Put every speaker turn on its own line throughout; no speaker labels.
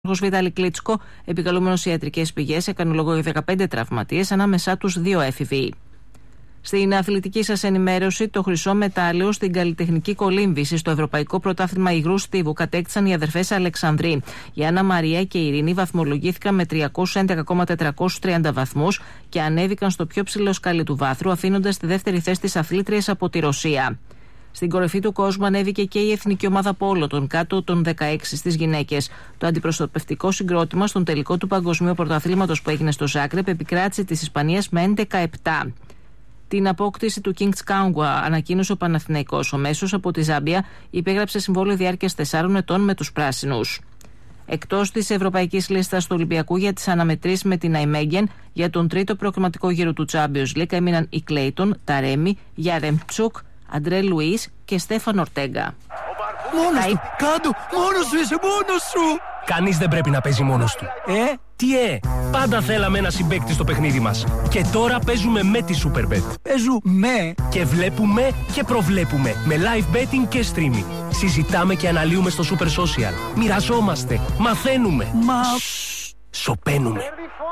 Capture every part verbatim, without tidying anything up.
Ο Βιτάλη Κλίτσκο, επικαλούμενος ιατρικές πηγές, έκανε λόγο για δεκαπέντε τραυματίες, ανάμεσά τους δύο έφηβοι. Στην αθλητική σας ενημέρωση, το χρυσό μετάλλιο στην καλλιτεχνική κολύμβηση στο Ευρωπαϊκό Πρωτάθλημα Υγρού Στίβου κατέκτησαν οι αδερφές Αλεξανδρή. Η Άννα Μαρία και η Ειρήνη βαθμολογήθηκαν με τριακόσιους έντεκα χιλιάδες τετρακόσιους τριάντα βαθμούς και ανέβηκαν στο πιο ψηλό σκαλί του βάθρου, αφήνοντας τη δεύτερη θέση τις αθλήτριες από τη Ρωσία. Στην κορυφή του κόσμου ανέβηκε και η εθνική ομάδα πόλο των κάτω των δεκαέξι στις γυναίκες. Το αντιπροσωπευτικό συγκρότημα στον τελικό του Παγκοσμίου Πρωταθλήματος που έγινε στο Ζάγκρεπ επικράτησε της Ισπανίας με έντεκα επτά. Την απόκτηση του Kings Kangwa ανακοίνωσε ο Παναθηναϊκός. Ο μέσος από τη Ζάμπια υπέγραψε συμβόλαιο διάρκειας τεσσάρων ετών με τους πράσινους. Εκτός της ευρωπαϊκής λίστας του Ολυμπιακού για τις αναμετρήσεις με την Αϊμέγεν για τον τρίτο προκριματικό γύρο του Champions League έμειναν οι Κλέιτον, Ταρέμι, Γιαρεμτσούκ, Αντρέ Λουίς και Στέφαν Ορτέγκα.
Μόνος του, κάτω, μόνος σου είσαι, μόνος σου.
Κανείς δεν πρέπει να παίζει μόνος του.
Ε?
Τι ε, πάντα θέλαμε ένα συμπαίκτη στο παιχνίδι μας. Και τώρα παίζουμε με τη Superbet.
Παίζουμε.
Και βλέπουμε και προβλέπουμε με live betting και streaming. Συζητάμε και αναλύουμε στο Super Social. Μοιραζόμαστε, μαθαίνουμε.
Μα...
Σοπαίνουμε.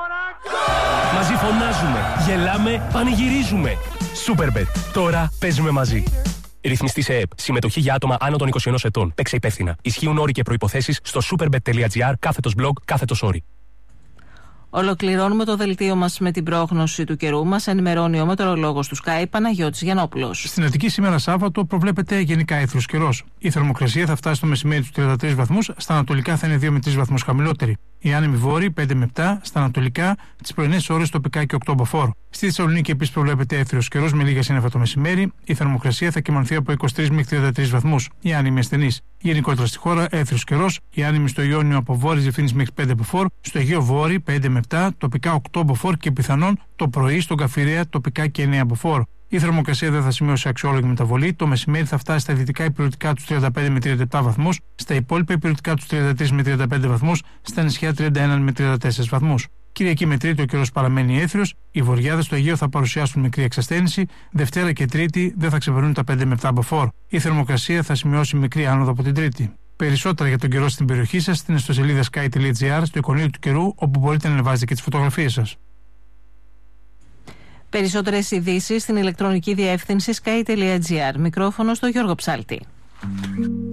Μαζί φωνάζουμε, γελάμε, πανηγυρίζουμε. Superbet. Τώρα παίζουμε μαζί. Ρυθμιστή σε ΕΕΠ. Συμμετοχή για άτομα άνω των είκοσι ενός ετών. Παίξε υπεύθυνα. Ισχύουν όροι και προϋποθέσεις στο superbet.gr κάθετος blog κάθετος όροι.
Ολοκληρώνουμε το δελτίο μας με την πρόγνωση του καιρού. Μας ενημερώνει ο μετεωρολόγος του Sky Παναγιώτης Γιαννόπουλος.
Στην Αττική σήμερα Σάββατο προβλέπεται γενικά έθριος καιρός. Η θερμοκρασία θα φτάσει στο μεσημέρι τους τριάντα τρεις βαθμούς, στα ανατολικά θα είναι δύο με τρεις βαθμούς χαμηλότερη. Η άνεμη βόρη πέντε με επτά, στα ανατολικά τις πρωινές ώρες τοπικά και οκτώ μποφόρ. Στη Θεσσαλονίκη επίσης προβλέπεται έθριος καιρός με λίγα σύννεφα το μεσημέρι. Η θερμοκρασία θα κυμανθεί από είκοσι τρεις μέχρι τριάντα τρεις βαθμούς. Η άνεμη ασθενής. Γενικότερα στη χώρα έθριος καιρός. Η άνεμη στο Ιόνιο από βόρειες διευθύνσεις μέχρι πέντε μποφόρ. Στο Αιγαίο Βόρειο πέντε με επτά, τοπικά οκτώ μποφόρ και πιθανόν το πρωί στον Καφιρέα τοπικά και εννέα μποφόρ. Η θερμοκρασία δεν θα σημειώσει αξιόλογη μεταβολή. Το μεσημέρι θα φτάσει στα δυτικά υπηρετικά του τριάντα πέντε με τριάντα επτά βαθμούς, στα υπόλοιπα υπηρετικά του τριάντα τρεις με τριάντα πέντε βαθμούς, στα νησιά τριάντα ένα με τριάντα τέσσερις βαθμούς. Κυριακή με Τρίτη ο καιρός παραμένει έθριος, οι βορειάδες στο Αιγαίο θα παρουσιάσουν μικρή εξασθένηση, Δευτέρα και Τρίτη δεν θα ξεπερνούν τα πέντε με επτά μποφόρ. Η θερμοκρασία θα σημειώσει μικρή άνοδο από την Τρίτη. Περισσότερα για τον καιρό στην περιοχή σας στην ιστοσελίδα sky.gr στο εικονίδιο του καιρού, όπου μπορείτε να ανεβάζετε και τις φωτογραφίες σας.
Περισσότερες ειδήσεις στην ηλεκτρονική διεύθυνση sky.gr. Μικρόφωνο στο Γιώργο Ψάλτη.